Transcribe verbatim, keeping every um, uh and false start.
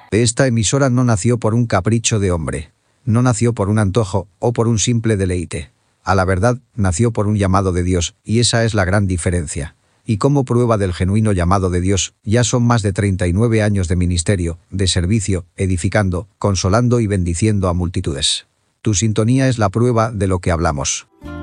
Esta emisora no nació por un capricho de hombre. No nació por un antojo o por un simple deleite. A la verdad, nació por un llamado de Dios, y esa es la gran diferencia. Y como prueba del genuino llamado de Dios, ya son más de treinta y nueve años de ministerio, de servicio, edificando, consolando y bendiciendo a multitudes. Tu sintonía es la prueba de lo que hablamos.